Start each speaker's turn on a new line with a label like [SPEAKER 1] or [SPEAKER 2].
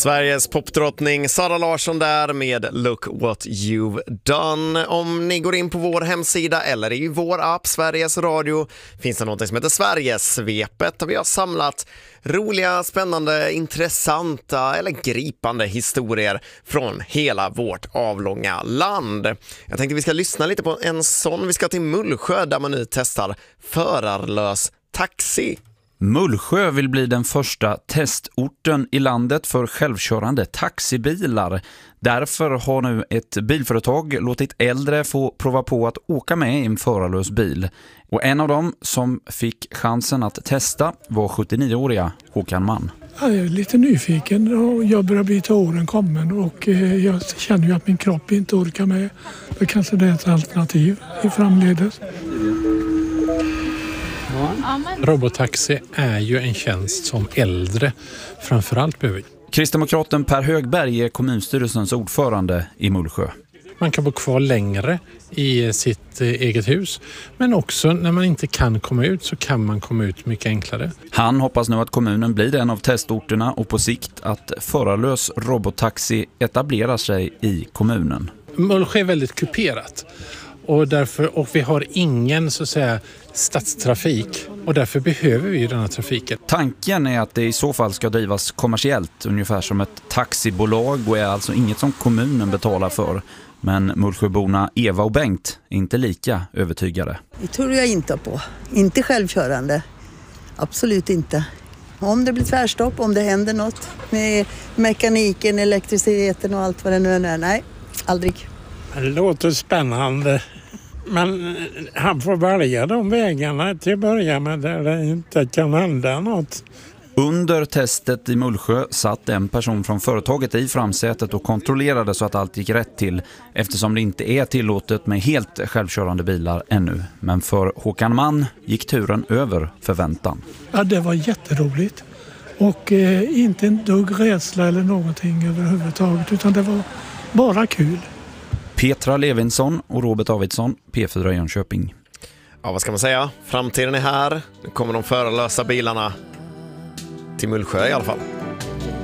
[SPEAKER 1] Sveriges popdrottning Sara Larsson där med Look What You've Done. Om ni går in på vår hemsida eller i vår app Sveriges Radio finns det något som heter Sverigesvepet där vi har samlat roliga, spännande, intressanta eller gripande historier från hela vårt avlånga land. Jag tänkte vi ska lyssna lite på en sån. Vi ska till Mullsjö där man nu testar förarlös taxi.
[SPEAKER 2] Mullsjö vill bli den första testorten i landet för självkörande taxibilar. Därför har nu ett bilföretag låtit äldre få prova på att åka med i en förarlös bil. Och en av dem som fick chansen att testa var 79-åriga Håkan Mann.
[SPEAKER 3] Jag är lite nyfiken och jag börjar bli till åren kommen och jag känner ju att min kropp inte orkar med. Det kanske det är ett alternativ i framledes.
[SPEAKER 4] Robotaxi är ju en tjänst som äldre framförallt behöver.
[SPEAKER 2] Kristdemokraten Per Högberg är kommunstyrelsens ordförande i Mullsjö.
[SPEAKER 4] Man kan bo kvar längre i sitt eget hus, men också när man inte kan komma ut så kan man komma ut mycket enklare.
[SPEAKER 2] Han hoppas nu att kommunen blir en av testorterna och på sikt att förarlös robotaxi etablerar sig i kommunen.
[SPEAKER 4] Mullsjö är väldigt kuperat. Och vi har ingen så att säga stadstrafik och därför behöver vi ju den här trafiken.
[SPEAKER 2] Tanken är att det i så fall ska drivas kommersiellt, ungefär som ett taxibolag och är alltså inget som kommunen betalar för. Men Mullsjöborna Eva och Bengt är inte lika övertygade.
[SPEAKER 5] Det tror jag inte på. Inte självkörande. Absolut inte. Om det blir tvärstopp, om det händer något med mekaniken, elektriciteten och allt vad det nu är. Nej, aldrig.
[SPEAKER 6] Det låter spännande. Men han får välja de vägarna till att börja med där det inte kan hända något.
[SPEAKER 2] Under testet i Mullsjö satt en person från företaget i framsätet och kontrollerade så att allt gick rätt till, eftersom det inte är tillåtet med helt självkörande bilar ännu. Men för Håkan Mann gick turen över förväntan.
[SPEAKER 3] Ja, det var jätteroligt. Och inte en dugg rädsla eller någonting överhuvudtaget, utan det var bara kul. Petra
[SPEAKER 2] Levinsson och Robert Davidsson, P4 Jönköping.
[SPEAKER 1] Ja, vad ska man säga? Framtiden är här. Nu kommer de förarlösa bilarna till Mullsjö i alla fall.